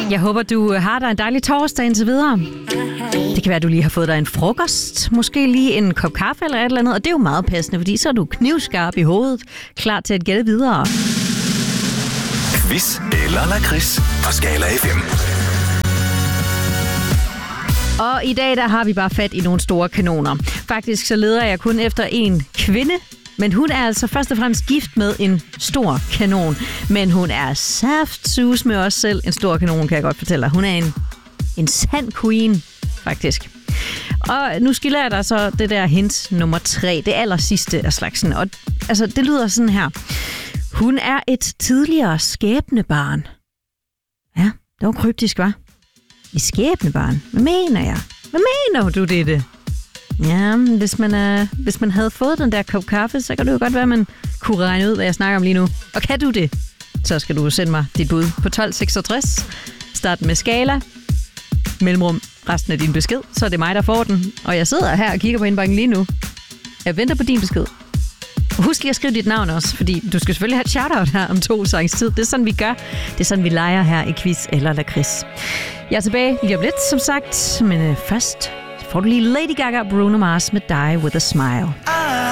Jeg håber, du har dig en dejlig torsdag indtil videre. Det kan være, at du lige har fået dig en frokost, måske lige en kop kaffe eller et eller andet, og det er jo meget passende, fordi så er du knivskarp i hovedet, klar til at gætte videre. Quiz eller lakrids på Skala FM. Og i dag, der har vi bare fat i nogle store kanoner. Faktisk så leder jeg kun efter en kvinde, men hun er altså først og fremmest gift med en stor kanon. Men hun er saftsus med os selv. En stor kanon, kan jeg godt fortælle dig. Hun er en sand queen, faktisk. Og nu skiller jeg dig så det der hint nummer 3, det aller sidste af slagsen. Og altså, det lyder sådan her. Hun er et tidligere skæbnebarn. Ja, det var kryptisk, hva'? Et skæbnebarn? Hvad mener jeg? Hvad mener du, det? Ja, hvis man havde fået den der kop kaffe, så kan det jo godt være, at man kunne regne ud, hvad jeg snakker om lige nu. Og kan du det, så skal du sende mig dit bud på 1266. Start med Skala. Mellemrum resten af din besked. Så er det mig, der får den. Og jeg sidder her og kigger på indbakken lige nu. Jeg venter på din besked. Husk lige at skrive dit navn også, fordi du skal selvfølgelig have et shoutout her om 2 sangs tid. Det er sådan, vi gør. Det er sådan, vi leger her i Quiz eller Lakrids. Jeg er tilbage lige om lidt, som sagt. Men først får du lige Lady Gaga og Bruno Mars med Die With A Smile.